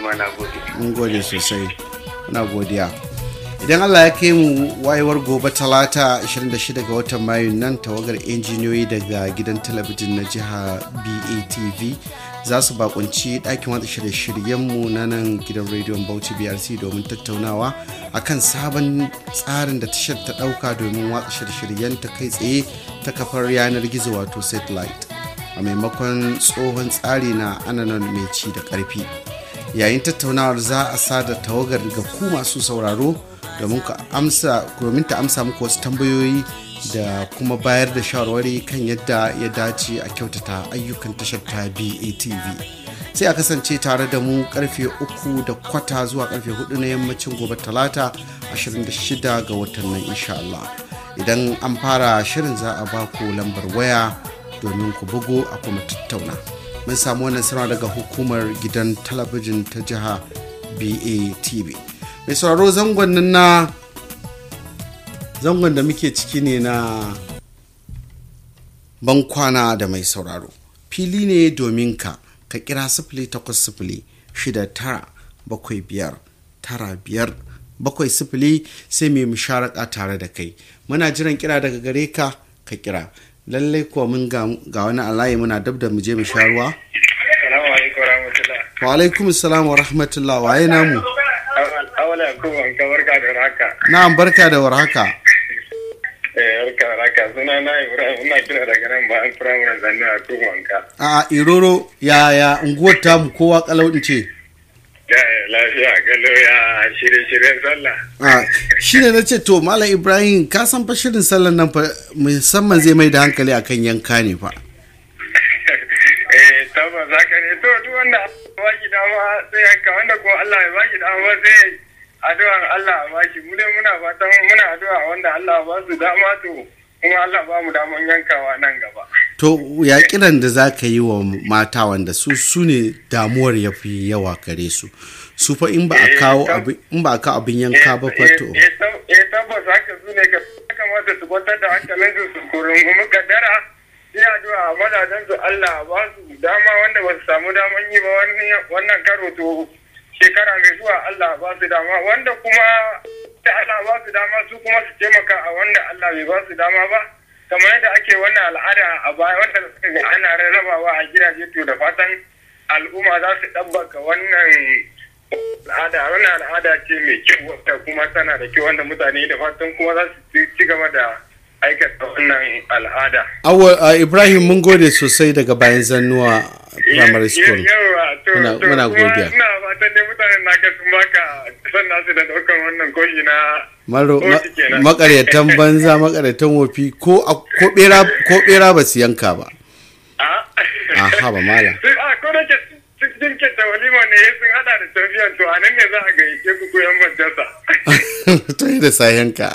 ma na gode. Mun gode sosai. Muna godiya. Idan Allah ya kai mu wayewar gobe talata 26 ga watan Mayu nan tawagar injiniyoyi daga gidan talabijin na jiha BATV za su bakunci ɗakin watsa shirye-shiryenmu na nan gidan rediyon Bauchi BRC domin tattaunawa akan sabon tsarin da tashar ta ɗauka domin watsa shirye-shiryen ta kai tsaye ta kafar yanar gizo wato satellite a maimakon tsohon tsari na ananan mai ci da ƙarfi. Yayin tattaunawar za a sada tawagar ga ku masu sauraro domin ta amsa muku wasu tambayoyi da kuma bayar da shawarwari kan yadda ya dace a kyautata ayyukan tashar ta BATV. Sai a kasance tare da mu karfe 3:15 zuwa karfe 4 na yammacin gobe talata 26 ga watan nan insha Allah. Idan an fara shirin za a ba ku lambar waya domin ku bugo a kuma tattauna. Mun samu wannan sanarwa daga hukumar gidan talabijin ta jiha BATV. Mai sauraro zangon da muke ciki ne na bankwana da mai sauraro. Fili ne domin ka kira 0806-79-5-9-5 sai mai musharaka tare da kai. Muna jiran kira daga gare ka kira. Lallai kuwa mun ga wani alayi muna dab da mu je mu sha ruwa. Wa alaikum salam wa rahmatullah. Waye namu? Barka da warhaka. Na'am, barka da warhaka. Barka da warhaka. Suna na Ibrahim, ina kira daga nan bayan firamare zanne a Kubanka. A Iroro ya unguwar tamu kowa kalau ce. Ya lafiya galo ya shirye-shiryen sallah. Shi ne na ce to Malam Ibrahim ka san fa shirin sallan nan fa musamman zai mai da hankali akan yanka ne fa. Tabbas haka ne to duk wanda ba ki dama sai yanka wanda ko Allah ya ba ki dama sai addu'ar Allah ba shi mu dai muna fatan muna addu'a wanda Allah ba su dama to kuma Allah ba mu daman yankawa nan gaba. To ya kiran da za ka yi wa mata wanda su ne damuwar ya fi yawa gare su fa in ba a kawo abin yanka ba fa to. Tabbas haka su ne kamata su kwantar da hankalinsu su kurungumi kaddara sai addu'a a madadan su Allah ba su dama wanda ba su samu daman yi ba wannan karo to shekara mai zuwa Allah ba su dama wanda kuma da Allah ba su dama su kuma su taimaka a wanda Allah bai ba su dama ba kamar yadda ake wannan al'ada a baya wanda suka ga ana rarrabawa a gidaje to da fatan al'umma za su ɗabbaka wannan al'ada ce mai kyau wanda kuma tana da kyau wanda mutane da fatan kuma za su ci gaba da aikata wannan al'ada. Ibrahim mun gode sosai daga bayan zannuwa primary school. Muna godiya. Ina fatan ne mutanen naka sun baka son nasu da daukan wannan koshi na makaryatan banza makaryatan wofi ko bera ba su yanka ba. Haba mala. Ko da ke cikin ta walima ne sun hada da tafiyan to anan ne za a gayyace ku ko yan majalisa. To yi da sayanka.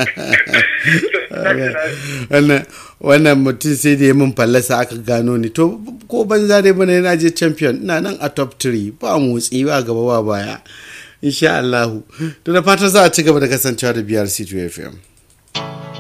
Wannan mutum sai da ya min fallasa aka gano ni to ko banza dai bane na je champion ina nan a top 3 ba motsi ba gaba ba baya insha Allah to da fatan za a ci gaba da kasancewa da BRC2 FM.